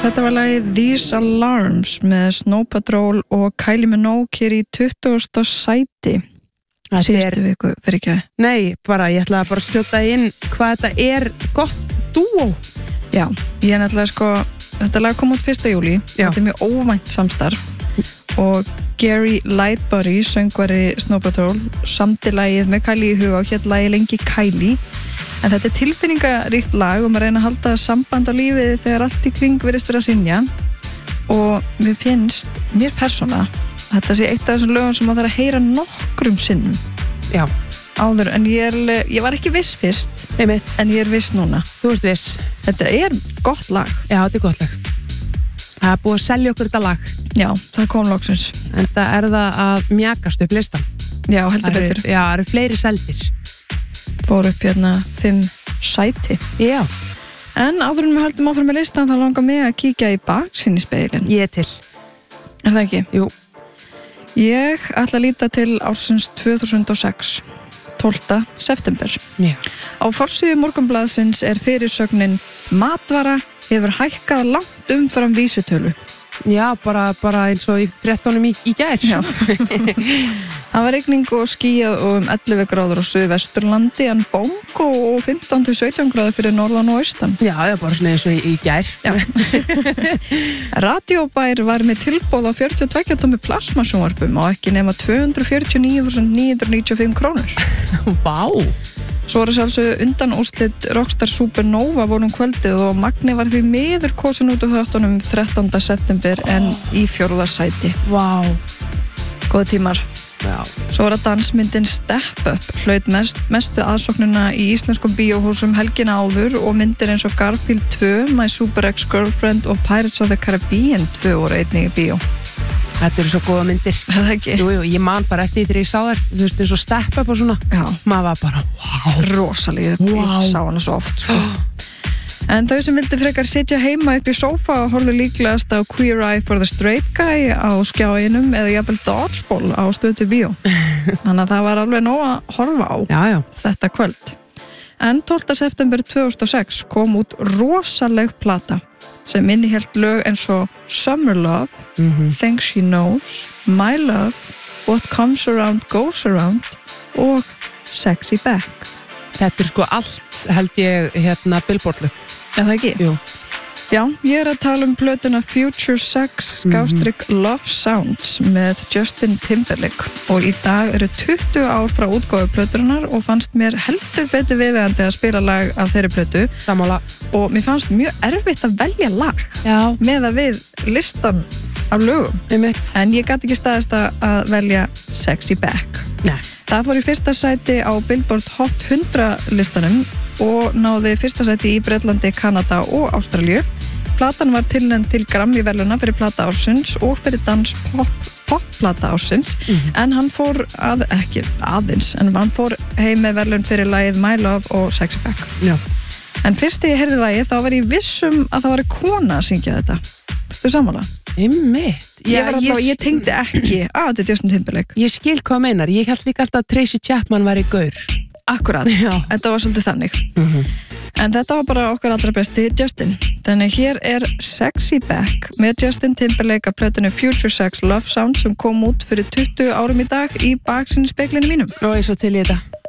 Þetta var lagið These Alarms með Snow Patrol og Kylie Minogue hér í 20. sæti síðustu viku, fyrir ekki að. Nei, ég ætlaði bara að skjóta inn hvað þetta er gott dúó. Já, ég nefnilega þetta lag kom út 1. júlí, þetta er mjög óvænt samstarf og Gary Lightbody, söngvari Snow Patrol, samdi lagið með Kylie í huga og hélt lagið lengi Kylie. En þetta er tilfinningaríkt lag og maður reyna að halda samband á lífið þegar allt í kring virðist vera að hrynja og mér finnst, mér persóna, þetta sé eitt af þessum lögum sem maður þarf að heyra nokkrum sinnum. Já. Áður, en ég var ekki viss fyrst, en ég er viss núna. Þú ert viss. Þetta er gott lag. Já, þetta er gott lag. Það er búið að selja okkur þetta lag. Já, það kom loksins. En það er það að mjakast upp listan. Já, heldur betur. Já, það eru fleiri seldir. Fór upp 5 sæti. Já. En áður en við höldum áfram með listan þá langar mig að kíkja í baksýnisspegilinn. Ég er til. Er það ekki? Jú. Ég ætla að líta til ársins 2006, 12. september. Já. Á forsíðu Morgunblaðsins er fyrirsögnin matvara hefur hækkað langt umfram vísitölu. Já, bara eins og í fréttunum í gær. Já. Það var rigning og skýjað og 11 gráður á Suðvesturlandi en bóngo og 15 til 17 gráður fyrir norðan og austan. Já, bara svona eins og í gær. Já. Radiobær var með tilboð á 42 tómi plasmasjónvarpum og ekki nema 249.995 krónur. Vá! Svo var sjálfsögðu undan úrslit Rockstar Supernova vorum kvöldið og Magni var því miður kosin út á þáttunum 13. september en í 4. sæti. Vá! Góða tímar. Já. Svo var að dansmyndin Step Up hlaut mestu aðsóknina í íslenskum bíóhúsum helgina áður og myndir eins og Garfield 2, My Super Ex-Girlfriend og Pirates of the Caribbean 2 voru einnig í bíó. Þetta eru svo góða myndir. Það ekki? Jú, ég man bara eftir þegar ég sá þær, þú veist, eins og Step Up og svona. Já. Maður var bara, wow. Rosalega, ég sá hana svo oft, sko. En þau sem vildi frekar sitja heima upp í sófa og horfa líklegast á Queer Eye for the Straight Guy á Skjá 1 eða jafnvel Dodgeball á Stöð 2 Bíó. Þannig að það var alveg nóg að horfa á þetta kvöld. En 12. september 2006 kom út rosaleg plata sem innihélt lög eins og Summer Love, Things She Knows, My Love, What Comes Around Goes Around og Sexy Back. Þetta er sko allt, held ég, Billboard-lög. Er það ekki? Jú. Já, ég er að tala um plötuna Future Sex / Love Sounds með Justin Timberlake og í dag eru 20 ár frá útgáfu plöturinnar og fannst mér heldur betur viðeigandi að spila lag af þeirri plötu. Sammála. Og mér fannst mjög erfitt að velja lag með að við listan af lögum. En ég gat ekki staðist að velja Sexy Back. Nei. Það fór í 1. sæti á Billboard Hot 100 listanum og náði 1. sæti í Bretlandi, Kanada og Ástralíu. Platan var tilnefnd til Grammy-verðlauna fyrir plata ársins og fyrir dans-pop-plata ársins en hann fór hann fór heim með verðlaun fyrir lagið My Love og Sexy Back. Já. En fyrst þegar ég heyrði lagið þá var ég vissum að það var kona að syngja þetta. Þú sammála? Einmitt. Ég tengdi ekki að þetta er Justin Timberlake. Ég skil hvað meinar, ég held líka alltaf að Tracy Chapman var í gaur. Akkurat, þetta var svolítið þannig. En þetta var bara okkar allra besti Justin. Þannig hér er Sexy Back með Justin Timberlake af plötunni Future Sex Love Sounds sem kom út fyrir 20 árum í dag í baksýnisspeglinum mínum. Og ég svo til í þetta.